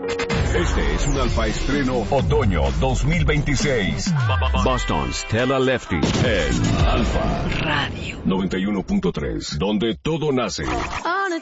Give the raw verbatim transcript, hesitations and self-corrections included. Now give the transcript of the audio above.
Este es un Alfa Estreno Otoño dos mil veintiséis. Boston Stella Lefty en Alfa Radio noventa y uno punto tres, donde todo nace. On a